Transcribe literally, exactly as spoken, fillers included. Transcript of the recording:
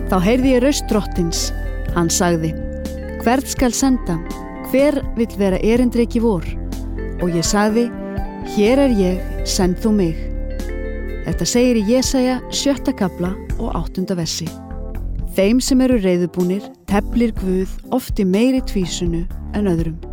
Þá heyrði ég raust drottins. Hann sagði: Hvert skal senda? Hver vill vera erindreki vor? Og ég sagði: Hér er ég, send þú mig. Þetta segir í Jesaja sjötta kafla og áttunda versi. Þeim sem eru reiðubúnir teflir Guð oft í meiri tvísunu en öðrum.